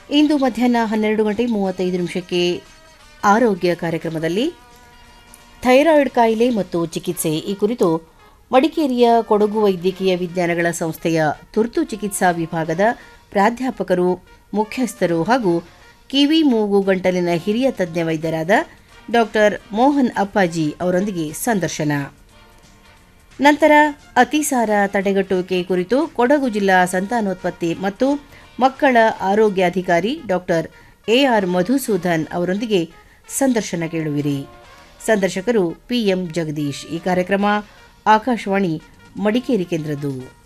ಇಂದು ಮಧ್ಯಾಹ್ನ 12:35 ಆರೋಗ್ಯ ಕಾರ್ಯಕ್ರಮದಲ್ಲಿ ಥೈರಾಯ್ಡ್ ಕಾಯಿಲೆ ಮತ್ತು ಚಿಕಿತ್ಸೆ ಈ ಕುರಿತು ಮಡಿಕೇರಿಯ ಕೊಡಗು ವೈದ್ಯಕೀಯ ವಿಜ್ಞಾನಗಳ ಸಂಸ್ಥೆಯ ತುರ್ತು ಚಿಕಿತ್ಸಾ ವಿಭಾಗದ ಪ್ರಾಧ್ಯಾಪಕರು, ಮುಖ್ಯಸ್ಥರು ಹಾಗೂ ಕಿವಿ ಮೂಗು ಗಂಟಲಿನ ಹಿರಿಯ ತಜ್ಞ ವೈದ್ಯರಾದ ಡಾ ಮೋಹನ್ ಅಪ್ಪಾಜಿ ಅವರೊಂದಿಗೆ ಸಂದರ್ಶನ. ನಂತರ ಅತಿಸಾರ ತಡೆಗಟ್ಟುವಿಕೆ ಕುರಿತು ಕೊಡಗು ಜಿಲ್ಲಾ ಸಂತಾನೋತ್ಪತ್ತಿ ಮತ್ತು ಮಕ್ಕಳ ಆರೋಗ್ಯಾಧಿಕಾರಿ ಡಾ ಎಆರ್ ಮಧುಸೂದನ್ ಅವರೊಂದಿಗೆ ಸಂದರ್ಶನ ಕೇಳುವಿರಿ. ಸಂದರ್ಶಕರು ಪಿಎಂ ಜಗದೀಶ್. ಈ ಕಾರ್ಯಕ್ರಮ ಆಕಾಶವಾಣಿ ಮಡಿಕೇರಿ ಕೇಂದ್ರದ್ದು.